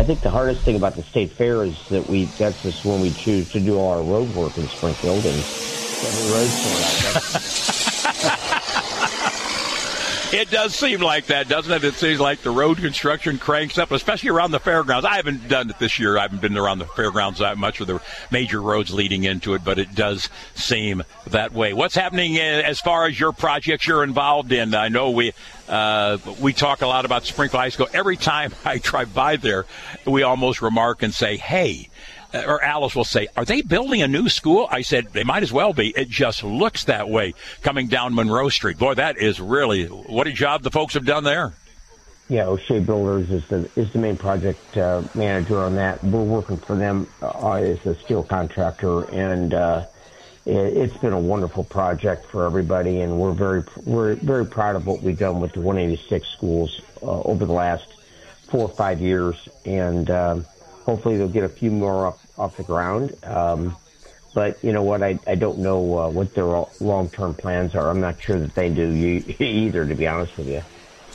think the hardest thing about the state fair is that that's just when we choose to do all our road work in Springfield, and every road's torn out there. It does seem like that, doesn't it? It seems like the road construction cranks up, especially around the fairgrounds. I haven't done it this year. I haven't been around the fairgrounds that much, or the major roads leading into it, but it does seem that way. What's happening as far as your projects you're involved in? I know we talk a lot about Springfield High School. Every time I drive by there, we almost remark and say, hey, or Alice will say, are they building a new school? I said, they might as well be. It just looks that way coming down Monroe Street. Boy, that is really, what a job the folks have done there. Yeah, O'Shea Builders is the main project manager on that. We're working for them as a steel contractor, and it's been a wonderful project for everybody, and we're very proud of what we've done with the 186 schools over the last 4 or 5 years, and hopefully they'll get a few more off the ground. But you know what? I don't know what their long-term plans are. I'm not sure that they do either, to be honest with you.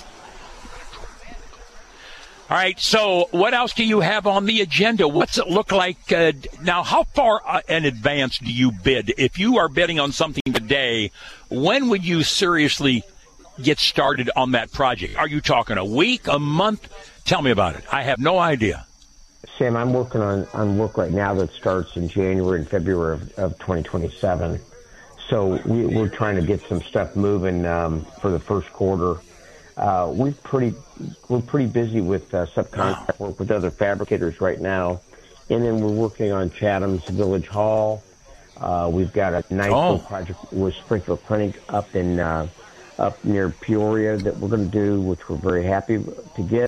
All right, so what else do you have on the agenda? What's it look like now? How far in advance do you bid? If you are bidding on something today, when would you seriously get started on that project? Are you talking a week, a month? Tell me about it. I have no idea. Sam, I'm working on work right now that starts in January and February of 2027. So we're trying to get some stuff moving for the first quarter. We're pretty busy with subcontract work with other fabricators right now, and then we're working on Chatham's Village Hall. We've got a nice little project with Springfield Clinic up near Peoria that we're going to do, which we're very happy to get,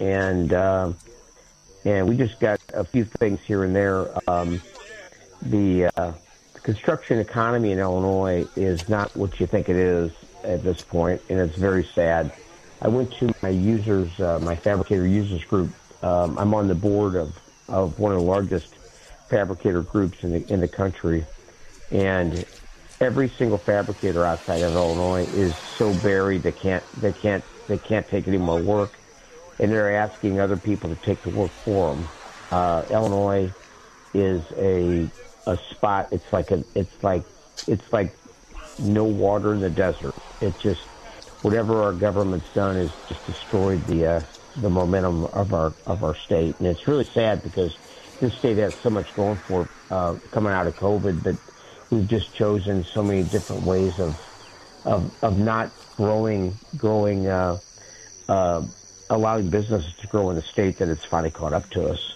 and we just got a few things here and there. The construction economy in Illinois is not what you think it is at this point, and it's very sad. I went to my fabricator users group. I'm on the board of one of the largest fabricator groups in the country, and every single fabricator outside of Illinois is so buried they can't take any more work, and they're asking other people to take the work for them. Illinois is a spot. It's like no water in the desert. It's just whatever our government's done is just destroyed the momentum of our state, and it's really sad because this state has so much going for coming out of COVID, but we've just chosen so many different ways of not growing, allowing businesses to grow in the state that it's finally caught up to us.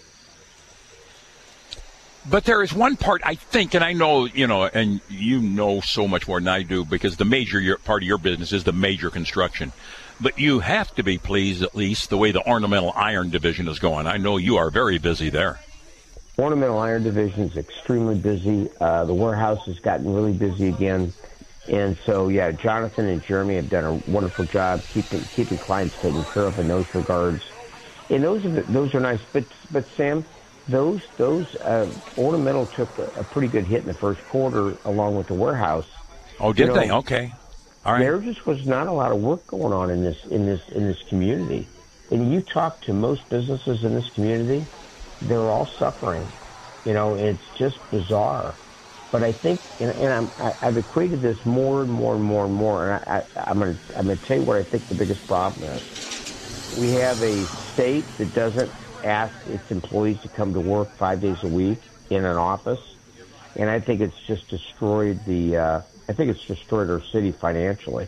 But there is one part, I think, and I know, and you know so much more than I do, because the major part of your business is the major construction. But you have to be pleased, at least, the way the Ornamental Iron Division is going. I know you are very busy there. Ornamental Iron Division is extremely busy. The warehouse has gotten really busy again. And so, yeah, Jonathan and Jeremy have done a wonderful job keeping clients taken care of in those regards. And those are nice. But Sam, those Ornamental took a pretty good hit in the first quarter along with the warehouse. Oh, did they? Okay. All right. There just was not a lot of work going on in this community. And you talk to most businesses in this community, they're all suffering. It's just bizarre. But I think, and I've equated this more and more and more and more, and I'm going to tell you what I think the biggest problem is. We have a state that doesn't ask its employees to come to work 5 days a week in an office, and I think it's just destroyed our city financially.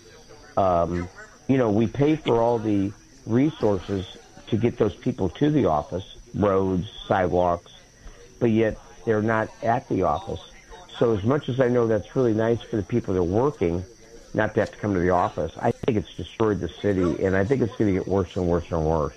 We pay for all the resources to get those people to the office, roads, sidewalks, but yet they're not at the office. So as much as I know that's really nice for the people that are working, not to have to come to the office, I think it's destroyed the city, and I think it's going to get worse and worse and worse.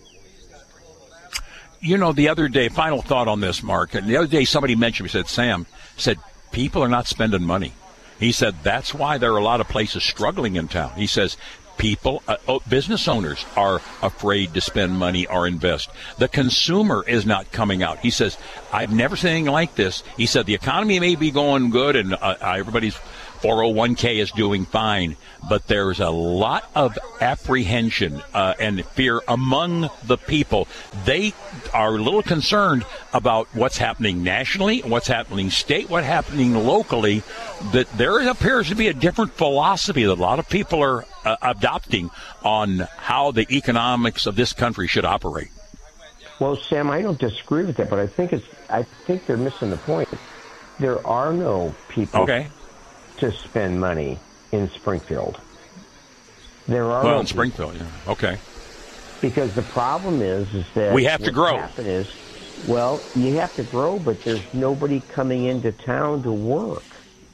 The other day, final thought on this, Mark, and the other day somebody mentioned, Sam said, people are not spending money. He said, that's why there are a lot of places struggling in town. He says, business owners are afraid to spend money or invest. The consumer is not coming out. He says, I've never seen anything like this. He said, the economy may be going good and everybody's 401k is doing fine, but there's a lot of apprehension and fear among the people. They are a little concerned about what's happening nationally, what's happening state, what's happening locally, that there appears to be a different philosophy that a lot of people are adopting on how the economics of this country should operate. Well, Sam, I don't disagree with that, but I think they're missing the point. There are no people to spend money in Springfield. There are in Springfield, yeah. Okay. Because the problem is that we have to grow. You have to grow, but there's nobody coming into town to work.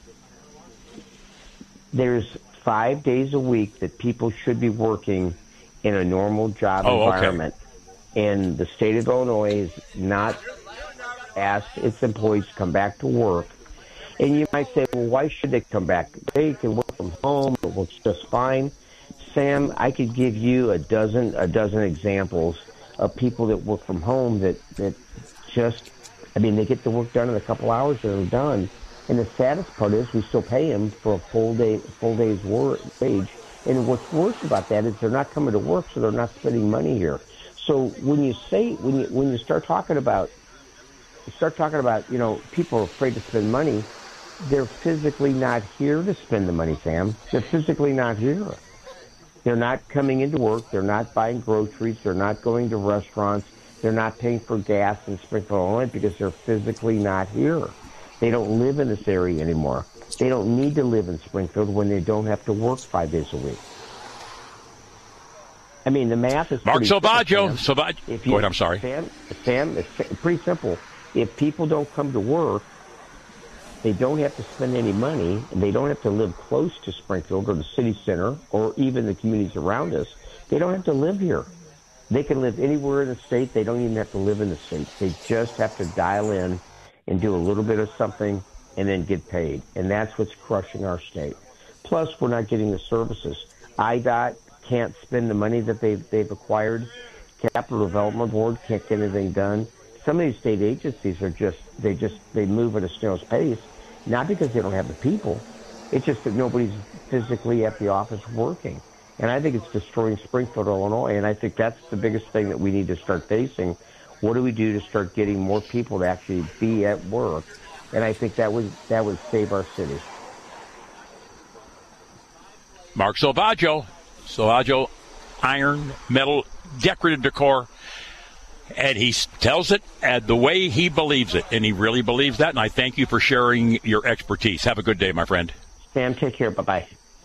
There's 5 days a week that people should be working in a normal job environment. And the state of Illinois has not asked its employees to come back to work. And you might say, well, why should they come back? They can work from home. It works just fine. Sam, I could give you a dozen examples of people that work from home that just, they get the work done in a couple hours and they're done. And the saddest part is we still pay them for a full day's wage. And what's worse about that is they're not coming to work, so they're not spending money here. So when you start talking about, people are afraid to spend money, they're physically not here to spend the money, Sam. They're physically not here. They're not coming into work. They're not buying groceries. They're not going to restaurants. They're not paying for gas in Springfield, Illinois, because they're physically not here. They don't live in this area anymore. They don't need to live in Springfield when they don't have to work 5 days a week. The math is Mark Salvaggio. Go ahead, I'm sorry. Sam, it's pretty simple. If people don't come to work, they don't have to spend any money, and they don't have to live close to Springfield or the city center or even the communities around us. They don't have to live here. They can live anywhere in the state. They don't even have to live in the state. They just have to dial in and do a little bit of something and then get paid. And that's what's crushing our state. Plus, we're not getting the services. IDOT can't spend the money that they've acquired. Capital Development Board can't get anything done. Some of these state agencies are they move at a snail's pace, not because they don't have the people. It's just that nobody's physically at the office working. And I think it's destroying Springfield, Illinois, and I think that's the biggest thing that we need to start facing. What do we do to start getting more people to actually be at work? And I think that would save our city. Mark Salvaggio, iron, metal, decorative decor. And he tells it the way he believes it, and he really believes that, and I thank you for sharing your expertise. Have a good day, my friend. Sam, take care. Bye-bye.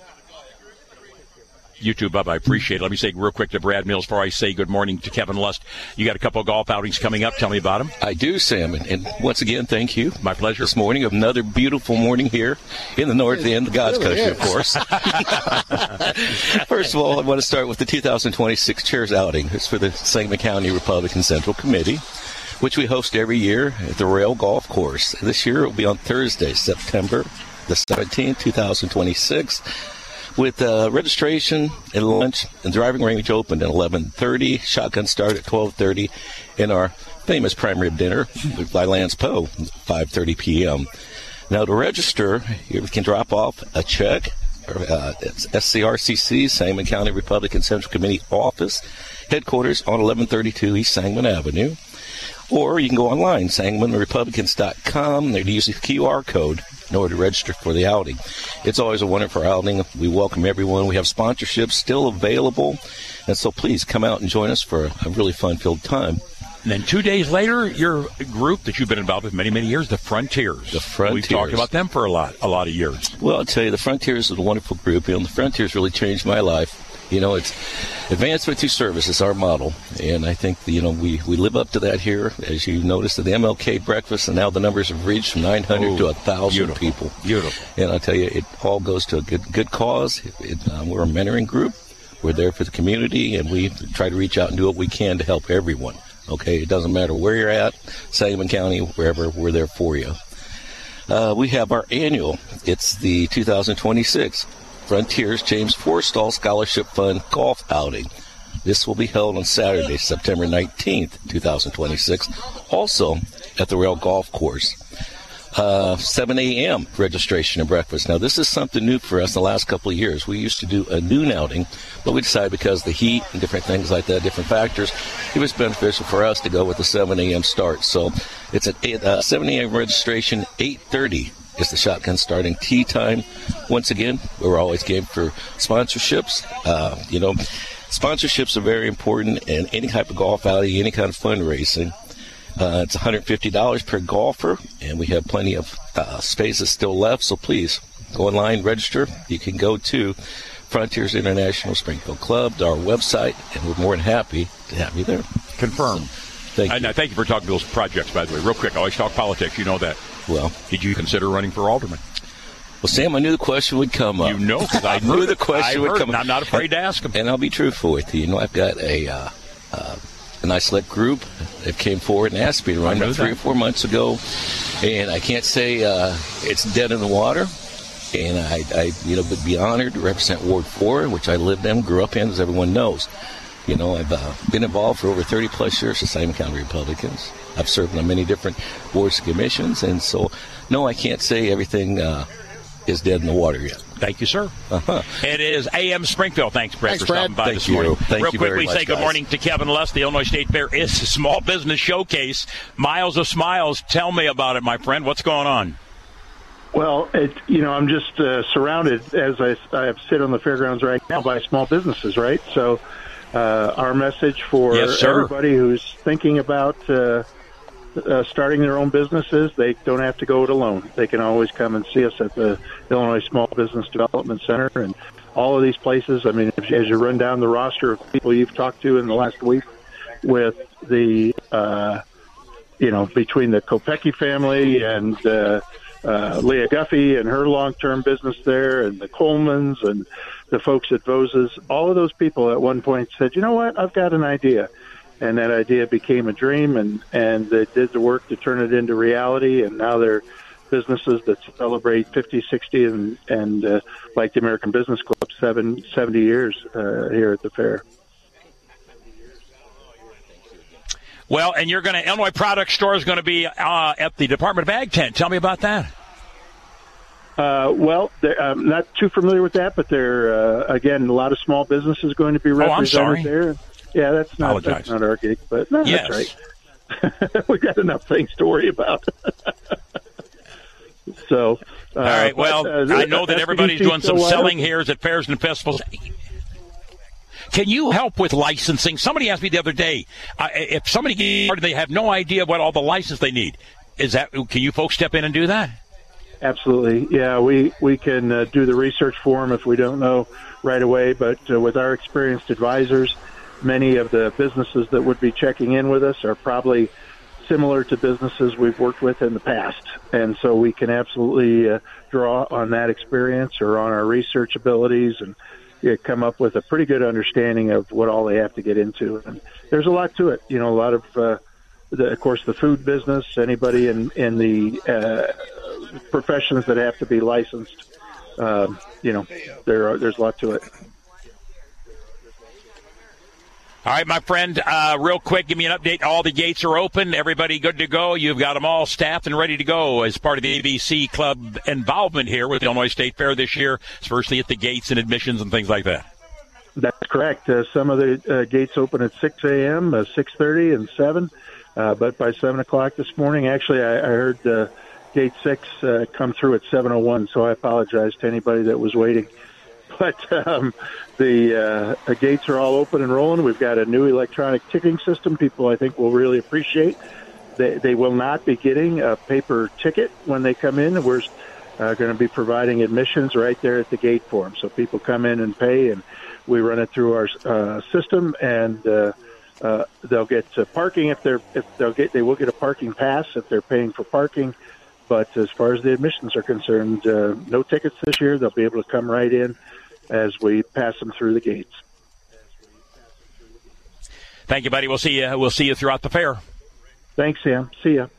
You too, bye-bye. Appreciate it. Let me say real quick to Brad Mills before I say good morning to Kevin Lust. You got a couple of golf outings coming up. Tell me about them. I do, Sam. And once again, thank you. My pleasure. This morning, another beautiful morning here in the north end of God's country, of course. First of all, I want to start with the 2026 Chairs outing. It's for the Sangamon County Republican Central Committee, which we host every year at the Rail Golf Course. This year, it will be on Thursday, September the 17th, 2026. With registration and lunch and driving range opened at 11:30, shotgun start at 12:30, and our famous prime rib dinner by Lance Poe, 5:30 p.m. Now, to register, you can drop off a check. It's SCRCC, Sangamon County Republican Central Committee office, headquarters on 1132 East Sangamon Avenue. Or you can go online, SangamonRepublicans.com. There to use the QR code in order to register for the outing. It's always a wonderful outing. We welcome everyone. We have sponsorships still available. And so please come out and join us for a really fun-filled time. And then 2 days later, your group that you've been involved with many, many years, the Frontiers. The Frontiers. We've talked about them for a lot of years. Well, I'll tell you, the Frontiers is a wonderful group. The Frontiers really changed my life. It's advancement through service is our model, and I think, we live up to that here. As you noticed at the MLK breakfast, and now the numbers have reached from 900 to 1,000 people. Beautiful. And I'll tell you, it all goes to a good cause. We're a mentoring group. We're there for the community, and we try to reach out and do what we can to help everyone. Okay, it doesn't matter where you're at, Sangamon County, wherever, we're there for you. We have our annual. It's the 2026 Frontiers James Forstall Scholarship Fund Golf Outing. This will be held on Saturday, September 19th, 2026, also at the Rail Golf Course. 7 a.m. registration and breakfast. Now, this is something new for us in the last couple of years. We used to do a noon outing, but we decided because of the heat and different things like that, different factors, it was beneficial for us to go with the 7 a.m. start. So it's a 7 a.m. registration, 8:30 is the shotgun starting tea time. Once again, we're always game for sponsorships. Sponsorships are very important in any type of golf outing, any kind of fundraising. It's $150 per golfer, and we have plenty of spaces still left, so please go online, register. You can go to Frontiers International Springfield Club, our website, and we're more than happy to have you there. Confirmed. Thank you. Thank you for talking those projects, by the way. Real quick, I always talk politics. You know that. Well, did you consider running for alderman? Well, Sam, I knew the question would come up. You know, because I knew the question would come up. I'm not afraid to ask them. And I'll be truthful with you. You know, I've got a nice select group that came forward and asked me to run about 3 or 4 months ago. And I can't say it's dead in the water. And I would be honored to represent Ward 4, which I lived in, grew up in, as everyone knows. You know, I've been involved for over 30-plus years with Simon County Republicans. I've served on many different boards and commissions. And so, no, I can't say everything is dead in the water yet. Thank you, sir. Uh-huh. It is AM Springfield. Thanks, Brad, for stopping by this morning. Real quick, we say good morning to Kevin Luss. The Illinois State Fair is a small business showcase. Miles of Smiles. Tell me about it, my friend. What's going on? Well, I'm just surrounded, as I sit on the fairgrounds right now, by small businesses, right? So our message for everybody who's thinking about starting their own businesses, they don't have to go it alone. They can always come and see us at the Illinois Small Business Development Center and all of these places. I mean, as you run down the roster of people you've talked to in the last week with the, between the Kopecky family and Leah Guffey and her long-term business there and the Colemans and the folks at Vosa's, all of those people at one point said, you know what, I've got an idea. And that idea became a dream, and they did the work to turn it into reality, and now they're businesses that celebrate 50, 60, and like the American Business Club, 70 years here at the fair. Well, and Illinois Product Store is going to be at the Department of Ag tent. Tell me about that. I'm not too familiar with that, but again, a lot of small businesses going to be represented there. Yeah, that's not our gig, but no, yes. That's right. We've got enough things to worry about. So, all right. Well, I know that everybody's doing some selling here at fairs and festivals. Can you help with licensing? Somebody asked me the other day, if somebody gets started, they have no idea what all the license they need. Can you folks step in and do that? Absolutely. Yeah, we can do the research for them if we don't know right away. But with our experienced advisors, many of the businesses that would be checking in with us are probably similar to businesses we've worked with in the past. And so we can absolutely draw on that experience or on our research abilities and come up with a pretty good understanding of what all they have to get into. And there's a lot to it. A lot of, of course, the food business, anybody in the professions that have to be licensed, there's a lot to it. All right, my friend, real quick, give me an update. All the gates are open. Everybody good to go. You've got them all staffed and ready to go as part of the ABC Club involvement here with the Illinois State Fair this year, especially at the gates and admissions and things like that. That's correct. Some of the gates open at 6 a.m., 6:30, and 7. But by 7 o'clock this morning, actually, I heard Gate 6 come through at 7:01, so I apologize to anybody that was waiting. But the gates are all open and rolling. We've got a new electronic ticketing system people I think will really appreciate. They will not be getting a paper ticket when they come in. We're going to be providing admissions right there at the gate for them. So people come in and pay, and we run it through our system, and they'll get parking they will get a parking pass if they're paying for parking. But as far as the admissions are concerned, no tickets this year. They'll be able to come right in as we pass them through the gates. Thank you, buddy. We'll see you. We'll see you throughout the fair. Thanks, Sam. See ya.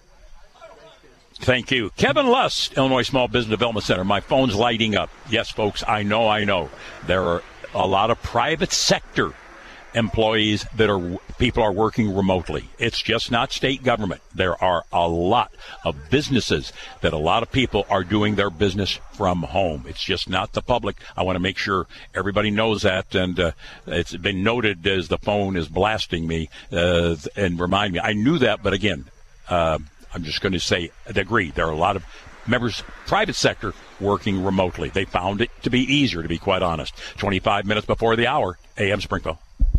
Thank you. Kevin Luss, Illinois Small Business Development Center. My phone's lighting up. Yes, folks, I know. There are a lot of private sector employees people are working remotely. It's just not state government. There are a lot of businesses that a lot of people are doing their business from home. It's just not the public. I want to make sure everybody knows that, and it's been noted as the phone is blasting me and remind me. I knew that, but again, I'm just going to say, I agree. There are a lot of members, private sector, working remotely. They found it to be easier, to be quite honest. 25 minutes before the hour, AM Springfield.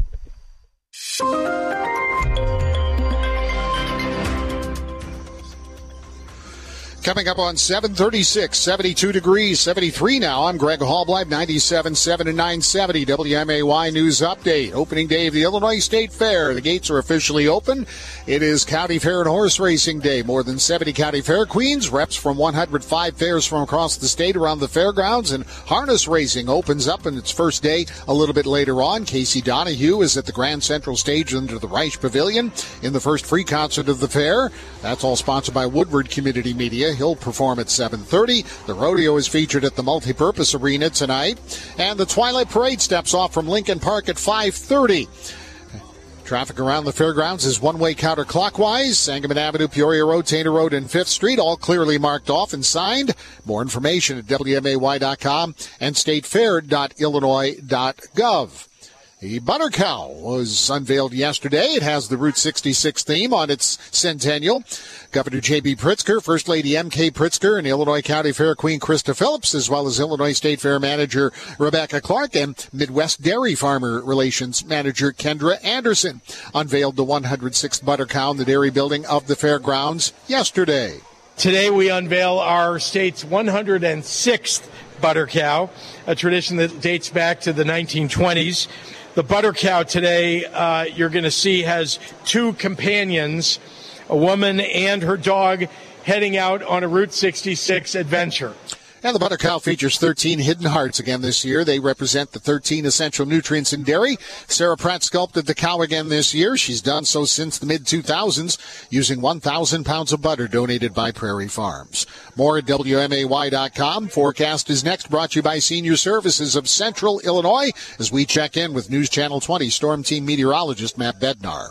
Coming up on 736, 72 degrees, 73 now. I'm Greg Hallbleib, 97.7 and 970 WMAY News Update. Opening day of the Illinois State Fair. The gates are officially open. It is County Fair and Horse Racing Day. More than 70 county fair queens, reps from 105 fairs from across the state around the fairgrounds, and harness racing opens up in its first day a little bit later on. Casey Donahue is at the Grand Central Stage under the Reich Pavilion in the first free concert of the fair. That's all sponsored by Woodward Community Media. He'll perform at 7:30. The rodeo is featured at the Multipurpose Arena tonight. And the Twilight Parade steps off from Lincoln Park at 5:30. Traffic around the fairgrounds is one-way counterclockwise. Sangamon Avenue, Peoria Road, Tainter Road, and 5th Street, all clearly marked off and signed. More information at WMAY.com and statefair.illinois.gov. The Butter Cow was unveiled yesterday. It has the Route 66 theme on its centennial. Governor J.B. Pritzker, First Lady M.K. Pritzker, and Illinois County Fair Queen Krista Phillips, as well as Illinois State Fair Manager Rebecca Clark and Midwest Dairy Farmer Relations Manager Kendra Anderson unveiled the 106th Butter Cow in the dairy building of the fairgrounds yesterday. Today we unveil our state's 106th Butter Cow, a tradition that dates back to the 1920s. The Butter Cow today, you're going to see, has two companions, a woman and her dog, heading out on a Route 66 adventure. And the Butter Cow features 13 hidden hearts again this year. They represent the 13 essential nutrients in dairy. Sarah Pratt sculpted the cow again this year. She's done so since the mid-2000s, using 1,000 pounds of butter donated by Prairie Farms. More at WMAY.com. Forecast is next, brought to you by Senior Services of Central Illinois, as we check in with News Channel 20 Storm Team meteorologist Matt Bednar.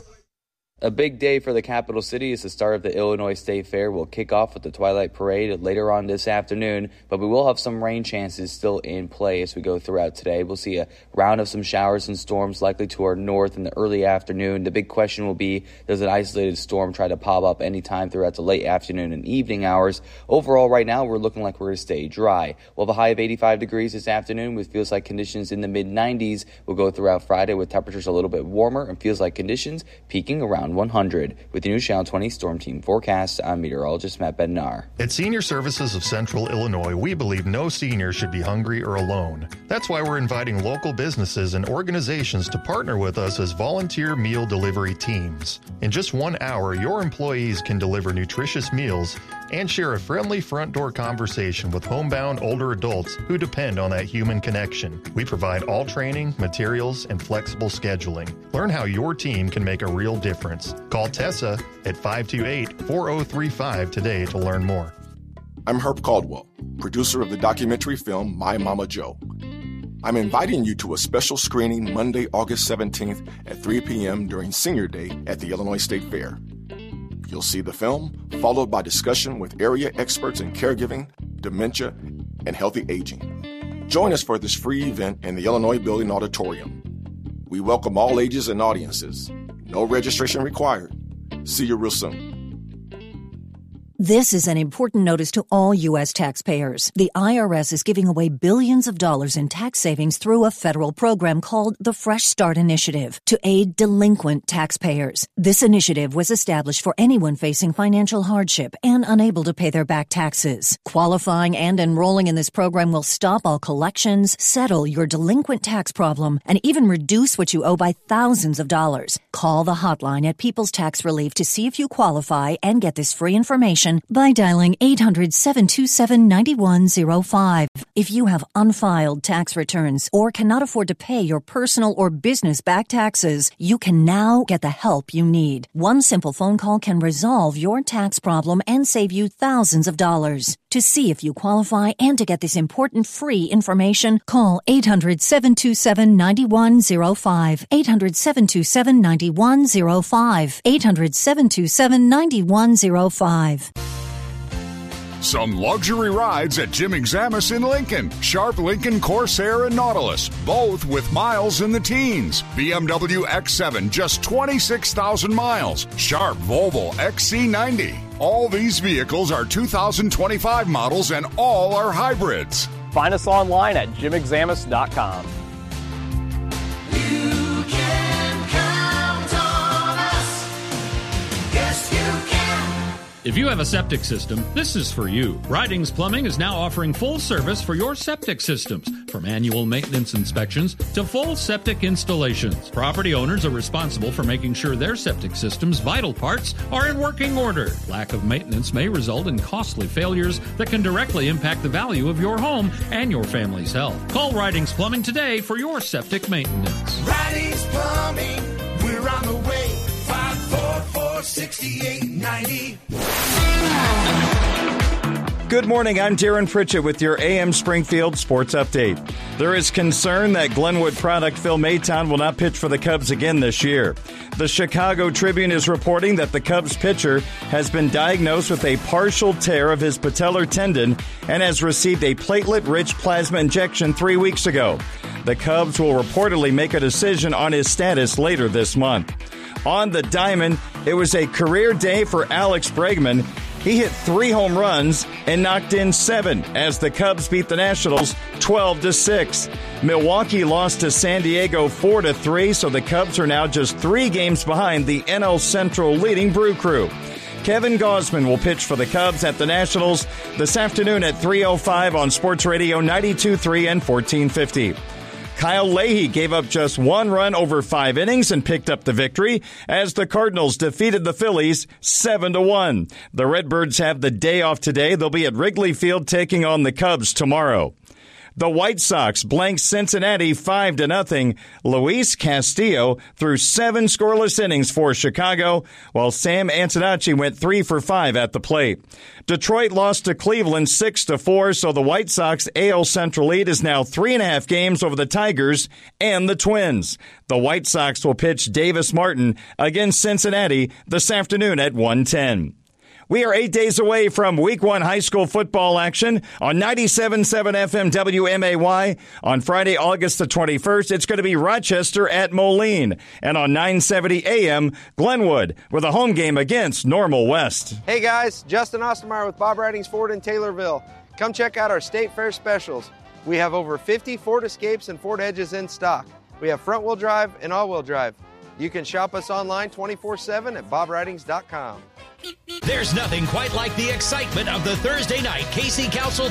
A big day for the capital city is the start of the Illinois State Fair. We'll kick off with the Twilight Parade later on this afternoon, but we will have some rain chances still in play as we go throughout today. We'll see a round of some showers and storms likely to our north in the early afternoon. The big question will be, does an isolated storm try to pop up anytime throughout the late afternoon and evening hours? Overall, right now, we're looking like we're going to stay dry. We'll have a high of 85 degrees this afternoon with feels like conditions in the mid-90s. We'll go throughout Friday with temperatures a little bit warmer and feels like conditions peaking around 100. With the News Channel 20 Storm Team forecast, I'm meteorologist Matt Bednar. At Senior Services of Central Illinois, we believe no senior should be hungry or alone. That's why we're inviting local businesses and organizations to partner with us as volunteer meal delivery teams. In just 1 hour, your employees can deliver nutritious meals and share a friendly front door conversation with homebound older adults who depend on that human connection. We provide all training, materials, and flexible scheduling. Learn how your team can make a real difference. Call Tessa at 528-4035 today to learn more. I'm Herb Caldwell, producer of the documentary film My Mama Joe. I'm inviting you to a special screening Monday, August 17th at 3 p.m. during Senior Day at the Illinois State Fair. You'll see the film, followed by discussion with area experts in caregiving, dementia, and healthy aging. Join us for this free event in the Illinois Building Auditorium. We welcome all ages and audiences. No registration required. See you real soon. This is an important notice to all U.S. taxpayers. The IRS is giving away billions of dollars in tax savings through a federal program called the Fresh Start Initiative to aid delinquent taxpayers. This initiative was established for anyone facing financial hardship and unable to pay their back taxes. Qualifying and enrolling in this program will stop all collections, settle your delinquent tax problem, and even reduce what you owe by thousands of dollars. Call the hotline at People's Tax Relief to see if you qualify and get this free information by dialing 800-727-9105. If you have unfiled tax returns or cannot afford to pay your personal or business back taxes, you can now get the help you need. One simple phone call can resolve your tax problem and save you thousands of dollars. To see if you qualify and to get this important free information, call 800-727-9105. 800-727-9105. 800-727-9105. Some luxury rides at Jim Examus in Lincoln. Sharp Lincoln Corsair and Nautilus, both with miles in the teens. BMW X7, just 26,000 miles. Sharp Volvo XC90. All these vehicles are 2025 models and all are hybrids. Find us online at jimexamus.com. You can count on us. Yes, you can. If you have a septic system, this is for you. Ridings Plumbing is now offering full service for your septic systems, from annual maintenance inspections to full septic installations. Property owners are responsible for making sure their septic system's vital parts are in working order. Lack of maintenance may result in costly failures that can directly impact the value of your home and your family's health. Call Ridings Plumbing today for your septic maintenance. Ridings Plumbing, we're on the way. 544-6890. Good morning, I'm Darren Pritchett with your AM Springfield Sports Update. There is concern that Glenwood product Phil Maton will not pitch for the Cubs again this year. The Chicago Tribune is reporting that the Cubs pitcher has been diagnosed with a partial tear of his patellar tendon and has received a platelet-rich plasma injection 3 weeks ago. The Cubs will reportedly make a decision on his status later this month. On the diamond, it was a career day for Alex Bregman. He hit 3 home runs and knocked in 7 as the Cubs beat the Nationals 12-6. Milwaukee lost to San Diego 4-3, so the Cubs are now just 3 games behind the NL Central leading Brew Crew. Kevin Gausman will pitch for the Cubs at the Nationals this afternoon at 3:05 on Sports Radio 92.3 and 1450. Kyle Leahy gave up just 1 run over 5 innings and picked up the victory as the Cardinals defeated the Phillies 7-1. The Redbirds have the day off today. They'll be at Wrigley Field taking on the Cubs tomorrow. The White Sox blanked Cincinnati 5-0. Luis Castillo threw 7 scoreless innings for Chicago, while Sam Antonacci went 3 for 5 at the plate. Detroit lost to Cleveland 6-4, so the White Sox AL Central lead is now 3.5 games over the Tigers and the Twins. The White Sox will pitch Davis Martin against Cincinnati this afternoon at 1:10. We are 8 days away from Week 1 high school football action on 97.7 FM WMAY. On Friday, August the 21st, it's going to be Rochester at Moline. And on 970 AM, Glenwood with a home game against Normal West. Hey guys, Justin Ostermeyer with Bob Ridings Ford in Taylorville. Come check out our State Fair specials. We have over 50 Ford Escapes and Ford Edges in stock. We have front-wheel drive and all-wheel drive. You can shop us online 24/7 at bobridings.com. There's nothing quite like the excitement of the Thursday night KC Council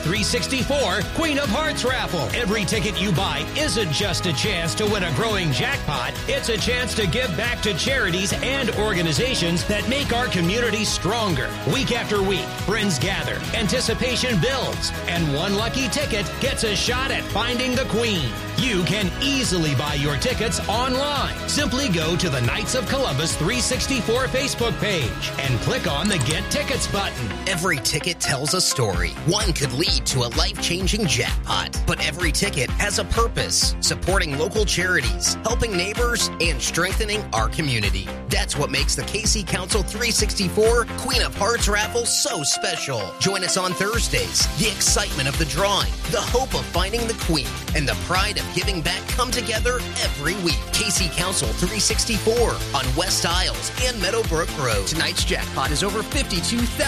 364 Queen of Hearts raffle. Every ticket you buy isn't just a chance to win a growing jackpot. It's a chance to give back to charities and organizations that make our community stronger. Week after week, friends gather, anticipation builds, and one lucky ticket gets a shot at finding the Queen. You can easily buy your tickets online. Simply go to the Knights of Columbus 364 Facebook page and click on the Get Tickets button. Every ticket tells a story. One could lead to a life-changing jackpot, but every ticket has a purpose, supporting local charities, helping neighbors, and strengthening our community. That's what makes the KC Council 364 Queen of Hearts raffle so special. Join us on Thursdays. The excitement of the drawing, the hope of finding the Queen, and the pride of giving back come together every week. KC Council 364 on West Isles and Meadowbrook Road. Tonight's jackpot is over $52,000.